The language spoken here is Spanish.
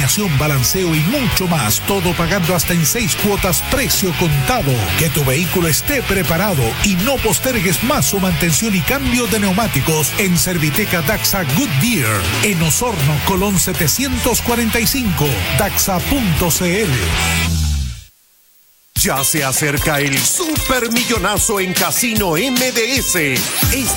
alineación, balanceo y mucho más. Todo pagando hasta en 6 cuotas, precio contado. Que tu vehículo esté preparado y no postergues más su mantención y cambio de neumáticos en Serviteca Daxa Goodyear. En Osorno, Colón 745. Daxa.cl. Ya se acerca el supermillonazo en Casino MDS.